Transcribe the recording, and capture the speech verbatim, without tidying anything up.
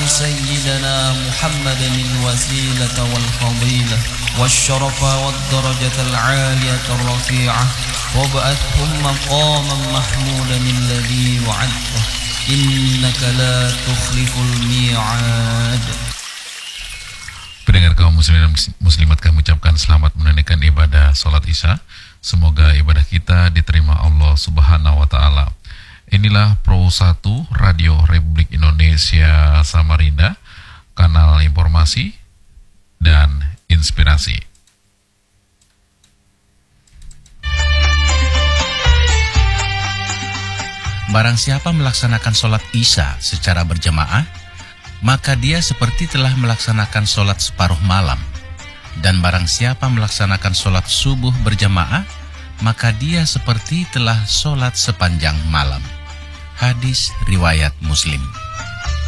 سيدنا محمد الوسيلة والفضيلة والشرف والدرجة العالية الرفيعة وابعثهم مقاما محمودا الذي وعدته إنك لا تخلف الميعاد. Pendengar kaum muslimin muslimat, kami ucapkan selamat menunaikan ibadah salat Isya. Semoga ibadah kita diterima Allah Subhanahu wa taala. Inilah Pro satu Radio Republik Indonesia Samarinda, kanal informasi dan inspirasi. Barang siapa melaksanakan sholat Isya secara berjamaah, maka dia seperti telah melaksanakan sholat separuh malam. Dan barang siapa melaksanakan sholat subuh berjamaah, maka dia seperti telah sholat sepanjang malam. Hadis riwayat Muslim.